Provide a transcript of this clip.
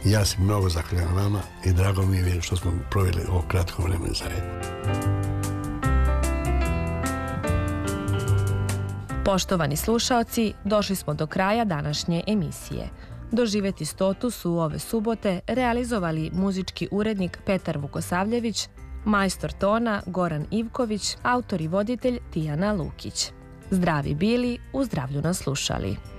Ja se mnogo zahvaljujem vama i drago mi je što smo proveli ovo kratko vremena zajedno. Poštovani slušaoci, došli smo do kraja današnje emisije. Doživjeti 100 su ove subote realizovali muzički urednik Petar Vukosavljević, majstor tona Goran Ivković, autor i voditelj Tijana Lukić. Zdravi bili, u zdravlju nas slušali.